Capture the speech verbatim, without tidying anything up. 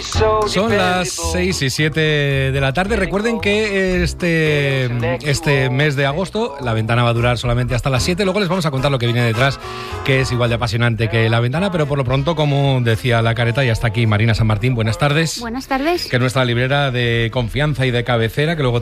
Son las seis y siete de la tarde. Recuerden que este, este mes de agosto la ventana va a durar solamente hasta las siete. Luego les vamos a contar lo que viene detrás, que es igual de apasionante que la ventana. Pero por lo pronto, como decía la careta, ya está aquí Marina San Martín. Buenas tardes. Buenas tardes. Que es nuestra librera de confianza y de cabecera, que luego